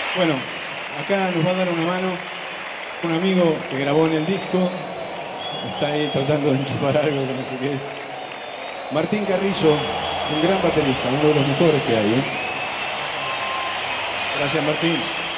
Bueno, acá nos va a dar una mano un amigo que grabó en el disco. Está ahí tratando de enchufar algo que no sé qué es. Martín Carrillo, un gran baterista, uno de los mejores que hay, ¿eh? Gracias, Martín.